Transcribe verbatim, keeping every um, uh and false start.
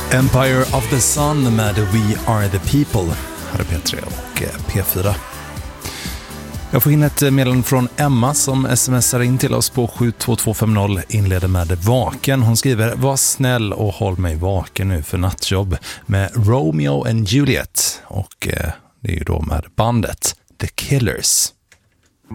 Empire of the Sun med We Are the People. Här är P tre och P fyra. Jag får in ett meddelande från Emma som smsar in till oss på sju två två fem noll, inleder med vaken. Hon skriver: var snäll och håll mig vaken nu för nattjobb med Romeo and Juliet. Och eh, det är ju då med bandet The Killers.